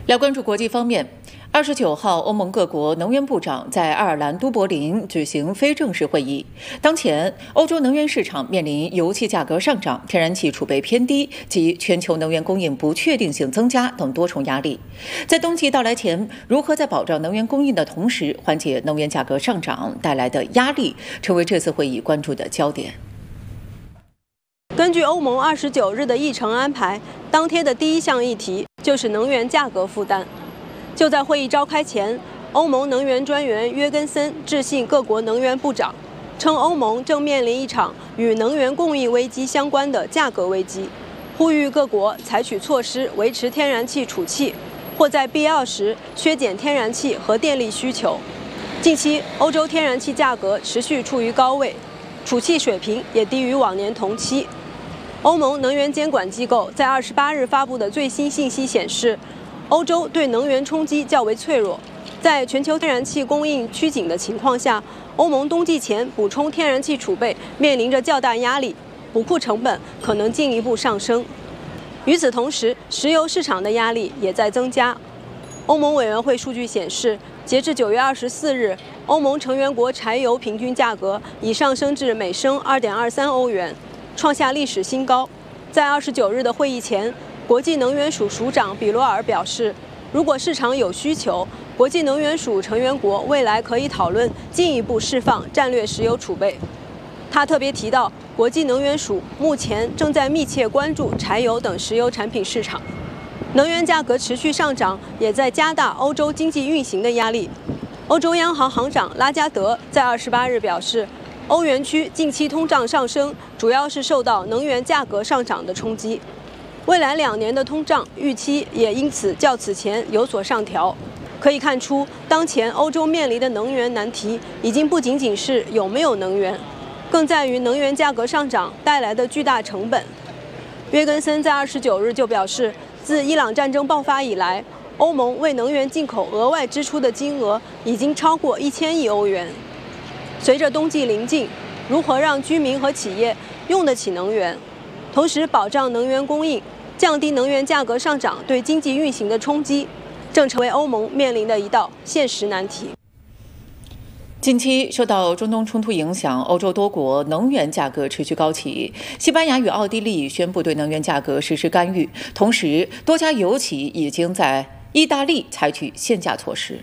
来关注国际方面，29号，欧盟各国能源部长在爱尔兰都柏林举行非正式会议。当前，欧洲能源市场面临油气价格上涨、天然气储备偏低及全球能源供应不确定性增加等多重压力。在冬季到来前，如何在保障能源供应的同时缓解能源价格上涨带来的压力，成为这次会议关注的焦点。 根据欧盟29日的议程安排，当天的第一项议题就是能源价格负担。就在会议召开前，欧盟能源专员约根森致信各国能源部长，称欧盟正面临一场与能源供应危机相关的价格危机，呼吁各国采取措施维持天然气储气，或在必要时削减天然气和电力需求。近期，欧洲天然气价格持续处于高位，储气水平也低于往年同期。欧盟能源监管机构在28日发布的最新信息显示，欧洲对能源冲击较为脆弱。在全球天然气供应趋紧的情况下，欧盟冬季前补充天然气储备面临着较大压力，补库成本可能进一步上升。与此同时，石油市场的压力也在增加。欧盟委员会数据显示，截至9月24日，欧盟成员国柴油平均价格已上升至每升2.23欧元。创下历史新高。在29日的会议前，国际能源署署长比罗尔表示，如果市场有需求，国际能源署成员国未来可以讨论进一步释放战略石油储备。他特别提到，国际能源署目前正在密切关注柴油等石油产品市场。能源价格持续上涨，也在加大欧洲经济运行的压力。欧洲央行行长拉加德在28日表示，欧元区近期通胀上升，主要是受到能源价格上涨的冲击。未来2年的通胀预期也因此较此前有所上调。可以看出，当前欧洲面临的能源难题已经不仅仅是有没有能源，更在于能源价格上涨带来的巨大成本。约根森在29日就表示，自伊朗战争爆发以来，欧盟为能源进口额外支出的金额已经超过1000亿欧元。随着冬季临近，如何让居民和企业用得起能源，同时保障能源供应，降低能源价格上涨对经济运行的冲击，正成为欧盟面临的一道现实难题。 近期受到中东冲突影响，欧洲多国能源价格持续高企。西班牙与奥地利宣布对能源价格实施干预，同时多家油企已经在意大利采取限价措施。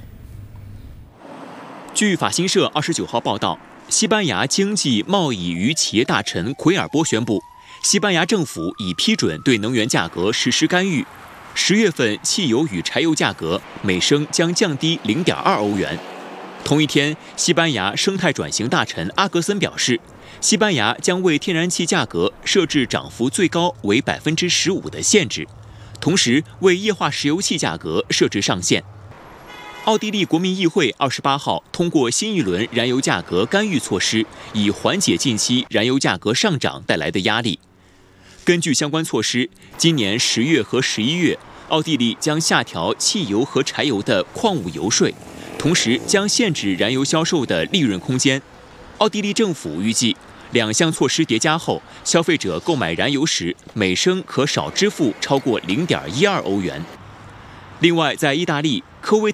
据法新社29号报道，西班牙经济、贸易与企业大臣奎尔波宣布，西班牙政府已批准对能源价格实施干预。10月份汽油与柴油价格每升将降低0.2欧元。同一天，西班牙生态转型大臣阿格森表示，西班牙将为天然气价格设置涨幅最高为15%的限制，同时为液化石油气价格设置上限。奥地利国民议会28号通过新一轮燃油价格干预措施，以缓解近期燃油价格上涨带来的压力。根据相关措施，今年10月和11月，奥地利将下调汽油和柴油的矿物油税，同时将限制燃油销售的利润空间。奥地利政府预计，2项措施叠加后，消费者购买燃油时每升可少支付超过0.12欧元。另外，在意大利，科威